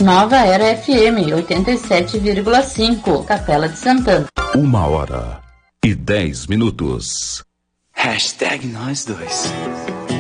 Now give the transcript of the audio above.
Nova Era FM 87,5, Capela de Santana. 1h10. #nós dois.